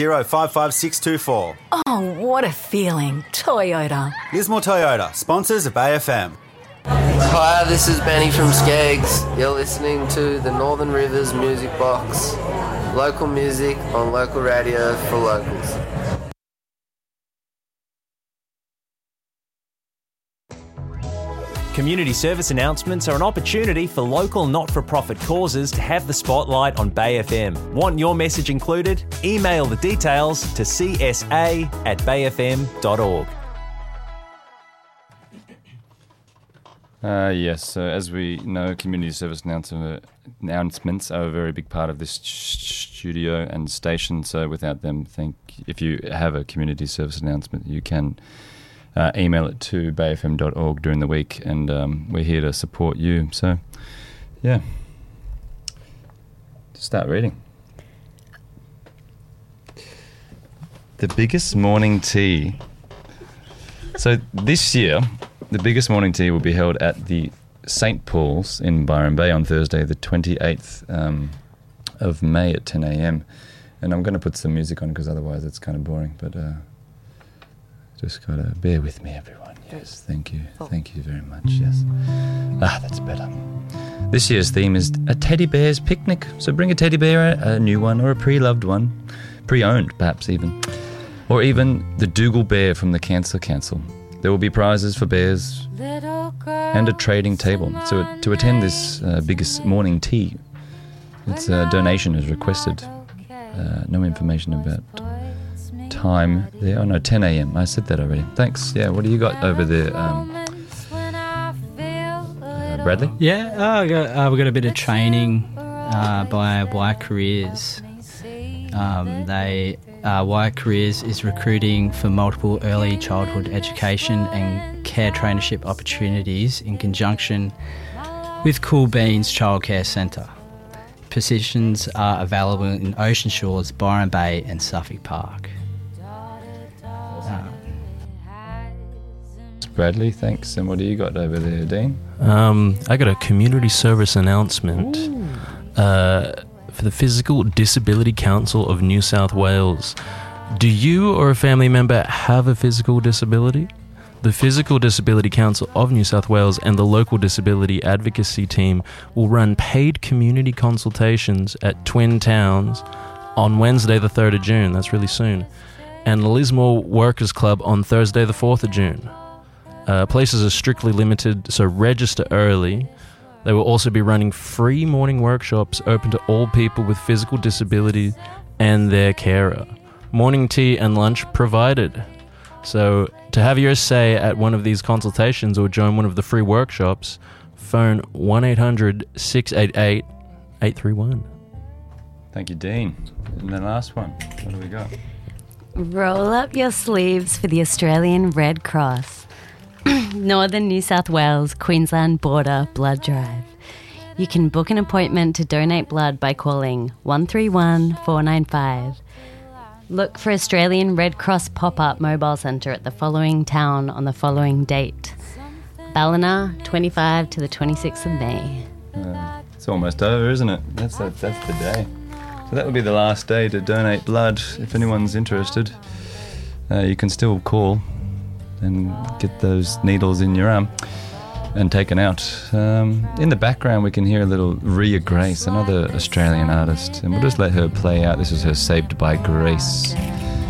055624. Oh, what a feeling. Toyota. Lismore Toyota, sponsors of AFM. Hi, this is Benny from Skeggs. You're listening to the Northern Rivers Music Box. Local music on local radio for locals. Community service announcements are an opportunity for local not-for-profit causes to have the spotlight on Bay FM. Want your message included? Email the details to csa@bayfm.org. Yes, so as we know, community service announcements are a very big part of this studio and station, so without them, if you have a community service announcement, you can email it to bayfm.org during the week, and we're here to support you. So, yeah. Start reading. The biggest morning tea. So this year, the biggest morning tea will be held at the St. Paul's in Byron Bay on Thursday, the 28th of May at 10 a.m. And I'm going to put some music on because otherwise it's kind of boring, but just got to bear with me, everyone. Yes, thank you. Thank you very much, yes. That's better. This year's theme is a teddy bear's picnic. So bring a teddy bear, a new one or a pre-loved one, pre-owned perhaps even, or even the Dougal bear from the Cancer Council. There will be prizes for bears and a trading table. So to attend this biggest morning tea, it's a donation is requested. No information about time there. Oh no, 10 a.m. I said that already. Thanks. Yeah, what do you got over there, Bradley? Yeah, we got a bit of training by Y Careers. Y Careers is recruiting for multiple early childhood education and care traineeship opportunities in conjunction with Cool Beans Childcare Centre. Positions are available in Ocean Shores, Byron Bay and Suffolk Park. Bradley, thanks. And what do you got over there, Dean? I got a community service announcement for the Physical Disability Council of New South Wales. Do you or a family member have a physical disability? The Physical Disability Council of New South Wales and the local disability advocacy team will run paid community consultations at Twin Towns on Wednesday the 3rd of June, that's really soon, and Lismore Workers Club on Thursday the 4th of June. Places are strictly limited, so register early. They will also be running free morning workshops open to all people with physical disability and their carer. Morning tea and lunch provided. So to have your say at one of these consultations or join one of the free workshops, phone 1-800-688-831. Thank you, Dean. And the last one, what do we got? Roll up your sleeves for the Australian Red Cross. Northern New South Wales, Queensland Border Blood Drive. You can book an appointment to donate blood by calling 131 495. Look for Australian Red Cross pop-up mobile centre at the following town on the following date. Ballina, 25 to the 26th of May. It's almost over, isn't it? That's the day. So that will be the last day to donate blood. If anyone's interested, you can still call and get those needles in your arm and taken out. In the background we can hear a little Ria Grace, another Australian artist, and we'll just let her play out. This is her Saved by Grace.